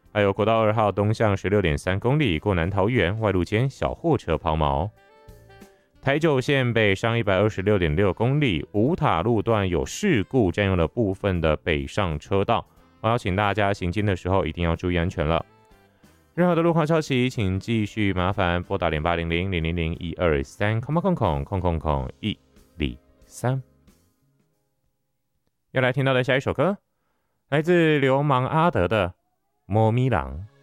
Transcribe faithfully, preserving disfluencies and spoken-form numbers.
还有国道二号东向 十六点三 公里过南桃园，外路间小货车抛锚。台九线北上 一百二十六点六 公里，五塔路段有事故，占用了部分的北上车道，我要请大家行经的时候一定要注意安全了。任何的路况消息，请继续麻烦拨打零八零零零零零一二三空空空空空空一零三。要来听到的下一首歌，来自流氓阿德的《猫咪郎》。